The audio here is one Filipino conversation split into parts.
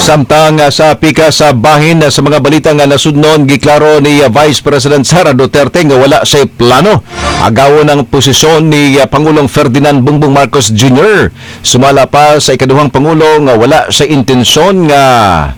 Samtang sa pika sa bahin sa mga balita nga nasudnon, giklaro ni Vice President Sara Duterte nga wala say plano agawon ang posisyon ni Pangulong Ferdinand Bongbong Marcos Jr. Sumala pa sa ikaduhang Pangulo nga wala sa intensyon nga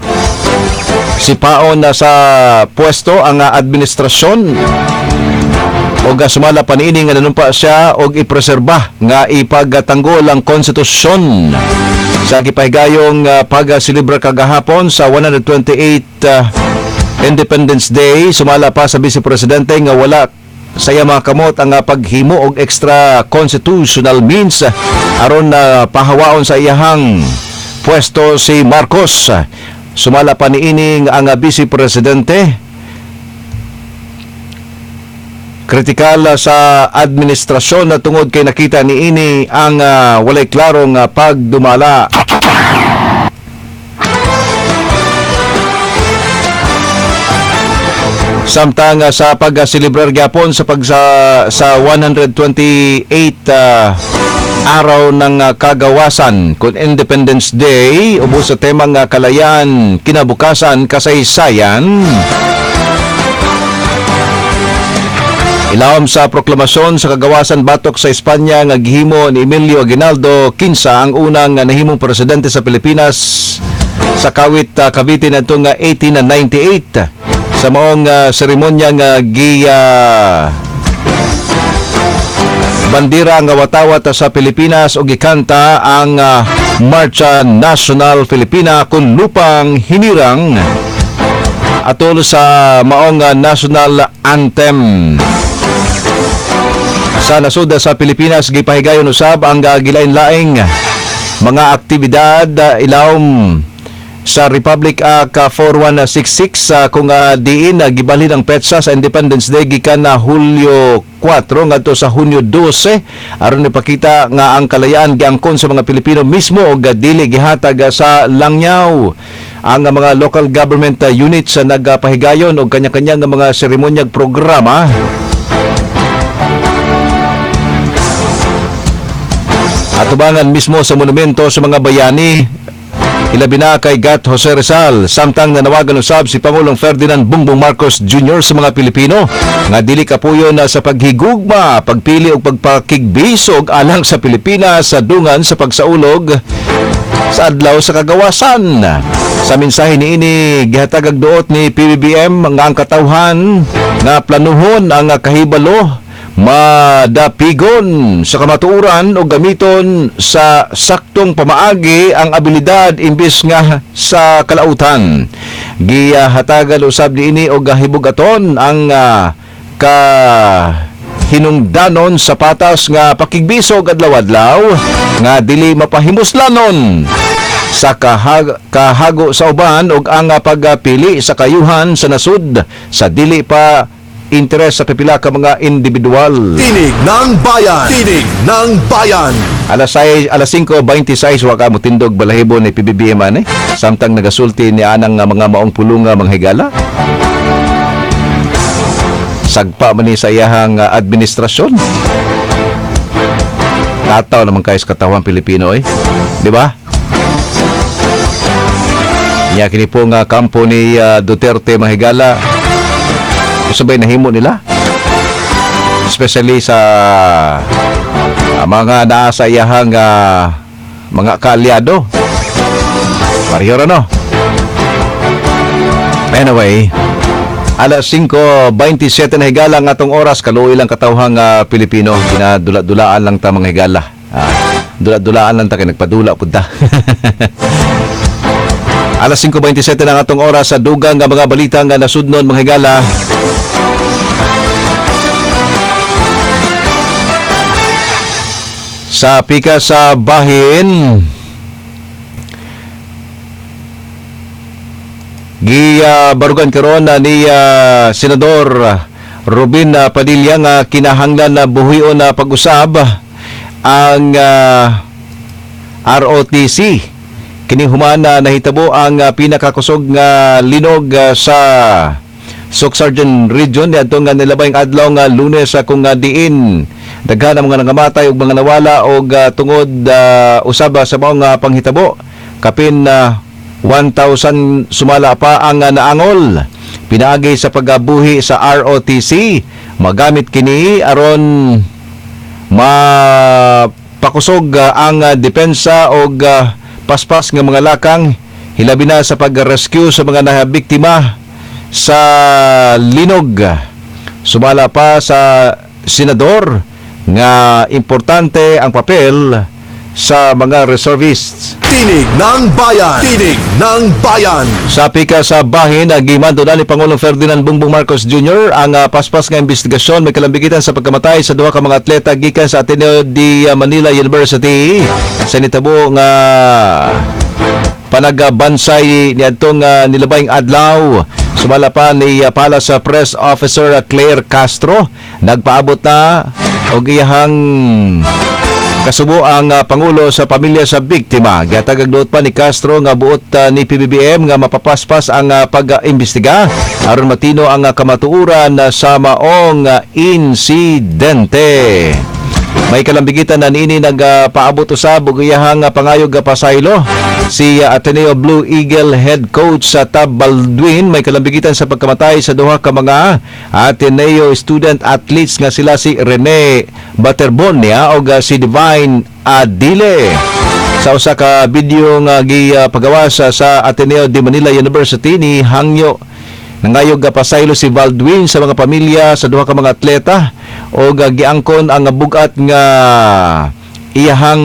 sipaon na sa pwesto ang administrasyon o sumala pa niini nga nanumpa siya og ipreserba nga ipagtanggol ang konstitusyon sa gipahigayong pag-celebra kagahapon sa 128 Independence Day. Sumala pa sa Vice Presidente nga wala saya makamot ang paghimo og extra constitutional means aron na pahawaon sa iyahang pwesto si Marcos. Sumala pa niining ang Vice Presidente kritikal sa administrasyon na tungod kay nakita niini ang walay klarong pagdumala. Samtang sa pag-celebrar gyapon sa 128 araw ng kagawasan kun Independence Day ubos sa temang kalayaan, kinabukasan, kasaysayan. Ilawom sa proklamasyon sa kagawasan batok sa Espanya nga gihimo ni Emilio Aguinaldo Quinza ang unang nahimong presidente sa Pilipinas sa kawit Cavite nadtong 1898 sa maong seremonya nga bandira nga watawat sa Pilipinas o gikanta ang Marcha Nacional Filipina kun lupang hinirang atol sa maong national anthem. Sa nasud sa Pilipinas gipahigayon usab ang gilain-laing mga aktibidad ilawom sa Republic Act 4166 kung diin gibalhin ang petsa sa Independence Day gikan na Hulyo 4 ngadto sa Hunyo 12 aron ipakita nga ang kalayaan giangkon sa mga Pilipino mismo og dili gihatag sa langyaw. Ang mga local government units sa nagpahigayon og kanya-kanya nga mga seremonyag programa atubangan mismo sa monumento sa mga bayani ilabi na kay Gat Jose Rizal. Samtang nanawagan usab si Pangulong Ferdinand Bongbong Marcos Jr. sa mga Pilipino nga dili kapuyo na sa paghigugma, pagpili o pagpakigbisog alang sa Pilipinas sa dungan sa pagsaulog sa adlaw sa kagawasan. Sa mensahe niini gihatag duot ni PBBM nga ang katawhan nga planuhon ang kahibalo madapigon sa kamatuoran o gamiton sa saktong pamaagi ang abilidad imbis nga sa kalautan. Gihatagan usab niini og hibugaton ang hinungdanon sa patas nga pakigbisog adlaw-adlaw nga dili mapahimuslanon sa kahago sa uban ug ang pagpili sa kayuhan sa nasud sa dili pa interes sa pipila ka mga individual. Tinig ng Bayan! Tinig ng Bayan! Alas 5:26 wa ka mo tindog balahibo ni PBBM ani. Samtang nagasulti ni anang mga maong pulong mga higala. Sagpa man ni sa iyahang administrasyon. Tataw naman kayo sa katawang Pilipino di ba? Niya kini po nga kampo ni Duterte mahigala sabay nahimo nila especially sa mga naasa iyahang mga kaalyado pareho no. Anyway, alas 5:27 na higala nga atong oras kaluoy lang katawhang Pilipino ginadula-dulaan lang ta mga higala dula-dulaan lang ta kay nagpadula pud ta. Alas 5:27 na atong oras sa dugang nga mga balita nga nasudnon mga higala. Sa pika sa bahin barugan karon ni Senador Robin Padilla nga kinahanglan na buhion na pag-usab ang ROTC. Kini human nahitabo ang pinakakusog nga linog sa Soc-Sargent Region niadtong nga nilabayng adlaw nga Lunes kung diin daghan ang mga nangamatay ug mga nawala og tungod usab sa maong panghitabo kapin 1,000 sumala pa ang naangol. Pinaagi sa pagbuhi sa ROTC, magamit kini aron mapakusog ang depensa og paspas nga mga lakang, hilabi na sa pag-rescue sa mga nabiktima sa linog. Sumala pa sa senador nga importante ang papel sa mga reservists. Tinig ng Bayan. Tinig ng Bayan. Sa pika sa bahin, gimando na ni Pangulong Ferdinand Bongbong Marcos Jr. ang paspas nga investigasyon may kalambigitan sa pagkamatay sa duha ka mga atleta gikan sa Ateneo de Manila University. Sa nitabo nga panagabansay niadtong nilabayng adlaw. Sumala pa ni pala sa press officer Claire Castro, nagpaabot na og iyahang kasubo ang Pangulo sa pamilya sa biktima. Gatagagdoot pa ni Castro nga buot ni PBBM nga mapapaspas ang pag-imbestiga aron matino ang kamatuuran sa maong insidente. May kalambigitan na niini nagpaabot usab og iyahang pangayog pasaylo si Ateneo Blue Eagle head coach sa Tab Baldwin. May kalambigitan sa pagkamatay sa duha ka mga Ateneo student athletes nga sila si Rene Baterbonia o si Divine Adile. Sa usa ka video nga gipagawas sa Ateneo de Manila University ni Hangyo, nangayog pasaylo si Baldwin sa mga pamilya sa duha ka mga atleta o giangkon ang bugat nga iyahang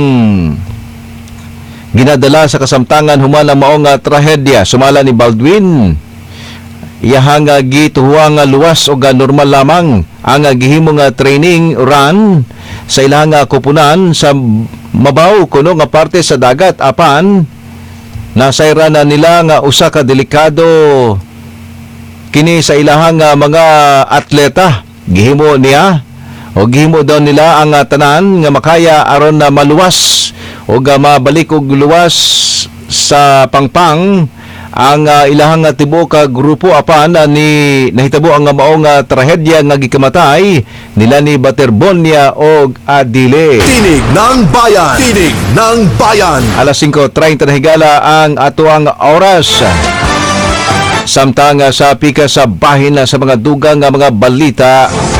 ginadala sa kasamtangan human ang maong trahedya. Sumala ni Baldwin, iyahang gituhuang luwas o normal lamang ang gihimong training run sa ilang kupunan sa mabaw kuno nga parte sa dagat, apan nasayra na nila nga usa ka delikado kini sa ilahang mga atleta. Gihimo niya o gihimo daw nila ang tanan nga makaya aron na maluwas o mabalik og luwas sa pangpang ang ilahang tibok grupo, apan ni nahitabo ang maong trahedya nga gikamatay nila ni Baterbonia og Adile. Tinig ng Bayan. Tinig ng Bayan. Alas 5:30 na higala ang atuang oras. Samtang sa pika sa bahin sa mga dugang nga mga balita,